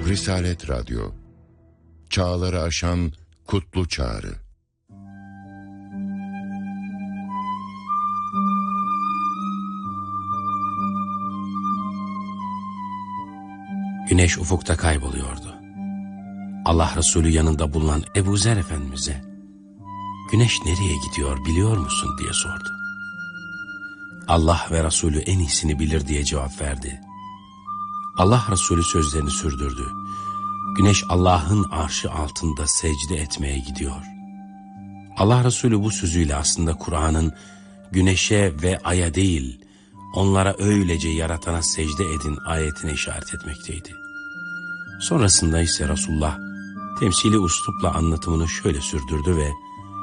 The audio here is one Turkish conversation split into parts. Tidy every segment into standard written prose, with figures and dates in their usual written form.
Risalet Radyo, çağları aşan kutlu çağrı. Güneş ufukta kayboluyordu. Allah Resulü yanında bulunan Ebu Zer Efendimiz'e, "Güneş nereye gidiyor biliyor musun?" diye sordu. Allah ve Resulü en iyisini bilir diye cevap verdi. Allah Resulü sözlerini sürdürdü. Güneş Allah'ın arşı altında secde etmeye gidiyor. Allah Resulü bu sözüyle aslında Kur'an'ın güneşe ve aya değil, onlara öylece yaratana secde edin ayetine işaret etmekteydi. Sonrasında ise Resulullah temsili üslupla anlatımını şöyle sürdürdü ve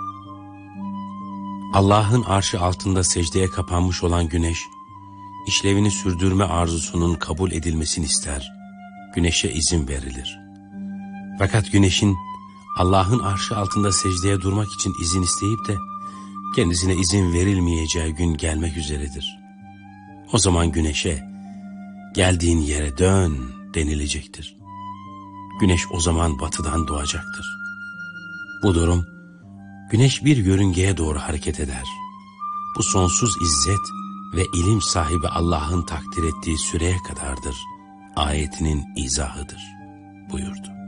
Allah'ın arşı altında secdeye kapanmış olan güneş, işlevini sürdürme arzusunun kabul edilmesini ister. Güneşe izin verilir. Fakat güneşin Allah'ın arşı altında secdeye durmak için izin isteyip de kendisine izin verilmeyeceği gün gelmek üzeredir. O zaman güneşe geldiğin yere dön denilecektir. Güneş o zaman batıdan doğacaktır. Bu durum güneş bir yörüngeye doğru hareket eder. Bu sonsuz izzet ve ilim sahibi Allah'ın takdir ettiği süreye kadardır. Ayetinin izahıdır buyurdu.